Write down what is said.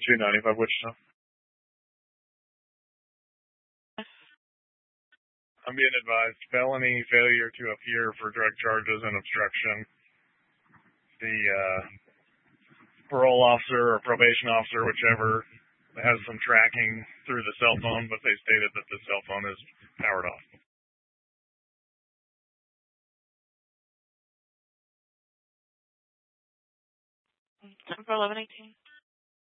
295 Wichita. I'm being advised felony failure to appear for drug charges and obstruction. The parole officer or probation officer, whichever, has some tracking through the cell phone, but they stated that the cell phone is powered off. 10 for 1118.